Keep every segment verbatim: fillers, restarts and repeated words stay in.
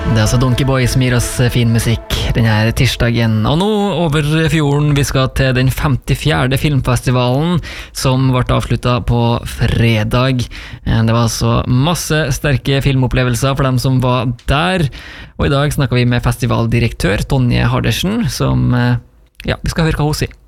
Det er altså Donkey Boy som gir oss fin musikk denne tirsdagen. Og nå over fjorden, vi skal til den femtifjerde filmfestivalen som ble avsluttet på fredag. Det var altså masse sterke filmopplevelser for dem som var der. Og i dag snakker vi med festivaldirektør Tonje Hardersen, som, ja, vi skal høre hva hun sier.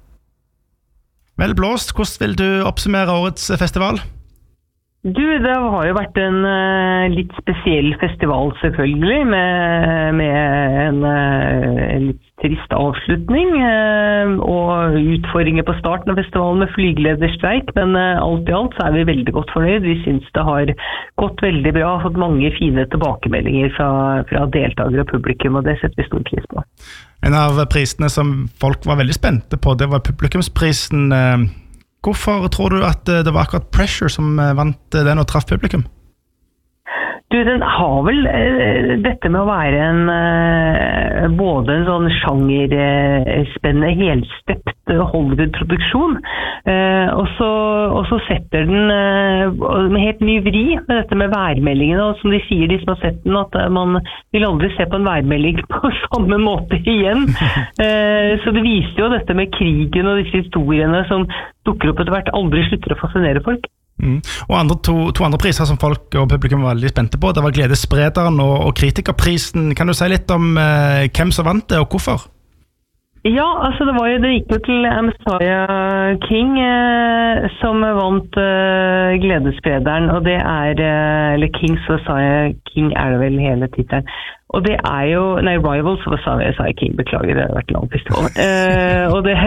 Vel blåst, hvordan vil du oppsummere årets festival? Du, det har jo vært en uh, litt spesiell festival selvfølgelig, med, med en, uh, en litt trist avslutning uh, og utfordringer på starten av festivalen med flygelederstreik, men uh, alt i alt så er vi veldig godt fornøyd. Vi synes det har gått veldig bra, fått mange fine tilbakemeldinger fra, fra deltakere og publikum, og det setter vi stor pris på. En av prisene som folk var veldig spente på, det var publikumsprisen. Uh, Hvorfor tror du at det var akkurat Pressure som vant den og traff publikum? Du, den har vel uh, dette med å være en uh, både en sånn sjangerspennende, uh, helstept Hollywood-produksjon, uh, og, så, og så setter den uh, med helt ny vri med dette med værmeldingen, og som de sier, de som har sett den, at uh, man vil aldri se på en værmelding på samme måte igjen. Uh, så det viser jo dette med krigen og disse historiene som dukker opp etter hvert, aldri slutter å fascinere folk. Mm. Og andre, to, to andre priser som folk og publikum var veldig spente på, det var Gledessprederen og, og Kritikerprisen. Kan du si litt om eh, hvem som vant det og hvorfor? Ja, altså det var jo, det gikk jo til Messiah King eh, som vant eh, Gledessprederen, og det er, eh, eller Kings Messiah King er det vel hele titelen. Og det er jo, nei, Rivals of Messiah King, beklager, det har vært lang festival. Eh, og det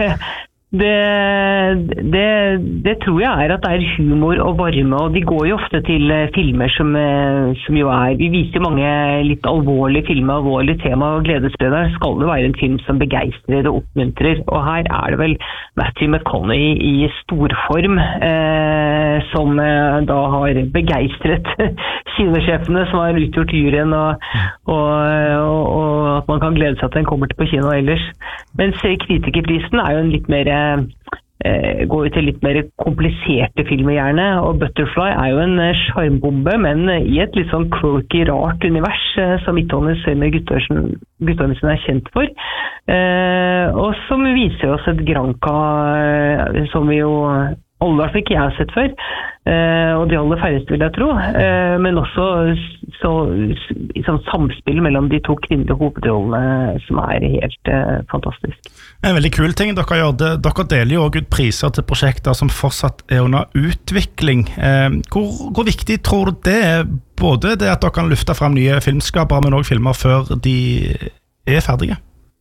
Det, det, det tror jeg er at det er humor og varme, og de går jo ofte til filmer som, som jo er, vi viser mange litt alvorlige filmer, alvorlige tema, og Gledessprederen skal det være en film som begeistrer og oppmuntrer, og her er det vel Matthew McConaughey i storform, eh, som eh, da har begeistret kinosjefene som har utgjort juryen, og, og, og, og at man kan glede seg til den kommer til på kino ellers. Mens Kritikerprisen er jo en litt mer eh, går jo til litt mer kompliserte filmer gjerne, og Butterfly er jo en skjermbombe, men i et litt sånn quirky, rart univers eh, som Midtholmen Søymer Guttormsen er kjent for, eh, og som viser oss et Granca eh, som vi jo alle, i hvert fall ikke jeg har sett før, eh, og de aller færreste vil jeg tro, eh, men også så, sånn samspill mellom de to kvinnelige hovedrollene som er helt eh, fantastisk. En veldig kul ting dere gjør, det, dere deler jo også ut priser til prosjekter som fortsatt er under utvikling. Eh, hvor, hvor viktig tror du det er, både det at dere kan lufte frem nye filmskapere, men også filmer før de er ferdige?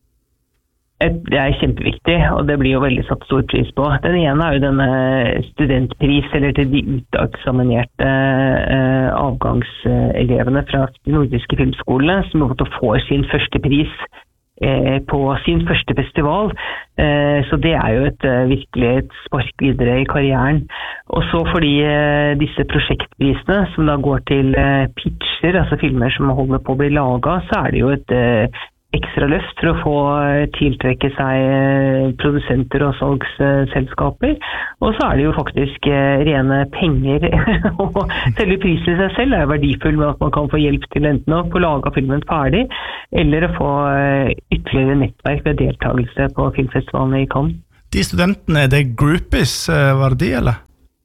Det er kjempeviktig, og det blir jo veldig satt stor pris på. Den ene er jo denne studentpris, eller til de uteksaminerte eh, avgangselevene fra de nordiske filmskolene, som har fått å få sin første pris eh, på sin første festival. Eh, så det er jo et, virkelig et spark videre i karrieren. Og så fordi eh, disse prosjektprisene, som da går til eh, pitcher, altså filmer som holder på å bli laget, så er det jo et eh, ekstra løft for å få tiltrekke seg produsenter og salgsselskaper. Og så er det jo faktisk rene penger, og selve prisen i seg selv er verdifull med at man kan få hjelp til enten å få laget filmen ferdig, eller å få ytterligere nettverk ved deltakelse på filmfestivalene i Cannes. De studentene, er det groupies, var det de, eller?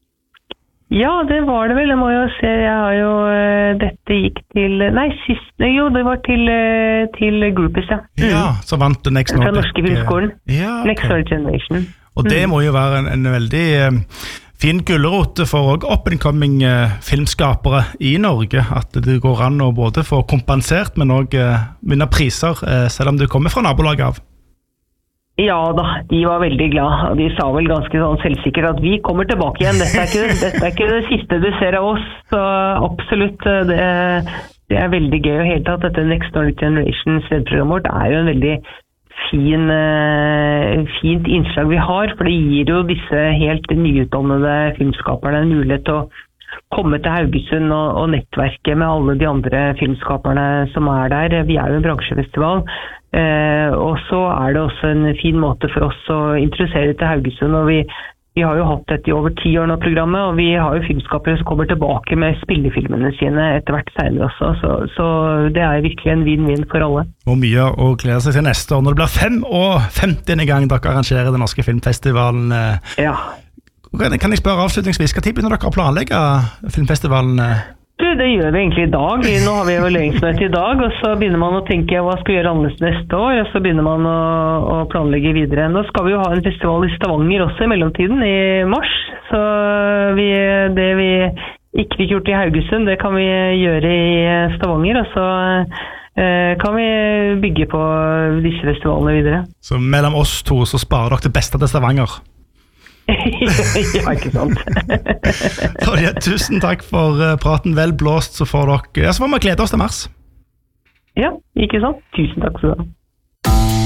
Ja, det var det vel. Jeg må jo se, jeg har jo, dette gikk til, nei, sist, jo, det var til, til Groupies, ja. Mm. Ja, så vant du Next Nordic. Fra Norske Filmskolen. Ja, okay. Next Nordic Generation. Og det må jo være en, en veldig um, fin gullerot for up-and-coming uh, filmskapere i Norge, at det går an å både få kompensert, men også uh, vinne priser, uh, selv om du kommer fra nabolaget av. Ja da, de var veldig glad, og de sa vel ganske sånn selvsikkert at vi kommer tilbake igjen, dette er ikke, dette er ikke det siste du ser av oss, så absolutt, det, det er veldig gøy, og helt tatt dette Next Nordic Generation programmet vårt er jo en veldig fin, fint innslag vi har, for det gir jo disse helt nyutdannede filmskaperne en mulighet til å komme til Haugesund og, og nettverke med alle de andre filmskaperne som er der. Vi er jo en bransjefestival, eh, og så er det også en fin måte for oss å interessere til Haugesund, og vi, vi har jo hatt dette i over ti år nå programmet, og vi har jo filmskapere som kommer tilbake med spillefilmene sine etter hvert senere også, så, så det er virkelig en vinn-vinn for alle. Og mye å glede seg til neste år, når det blir fem og femtiende gang dere arrangerer den norske filmfestivalen. Ja. Kan jeg spørre avslutningsvis, hva tid begynner dere å planlegge filmfestivalen? Du, det gjør vi egentlig i dag. Nå har vi evalueringsmøte i dag, og så begynner man å tenke hva skal vi gjøre annerledes neste år, og så begynner man å, å planlegge videre. Nå skal vi jo ha en festival i Stavanger også i mellomtiden, i mars, så vi, det vi ikke fikk gjort i Haugesund, det kan vi gjøre i Stavanger, og så eh, kan vi bygge på disse festivalene videre. Så mellom oss to så sparer dere det beste til Stavanger? Ja, ikke sant. Torje, tusen takk for praten. Vel blåst, så får dere, ja, så får vi glede oss til mars. Ja, ikke sant. Tusen takk skal du ha.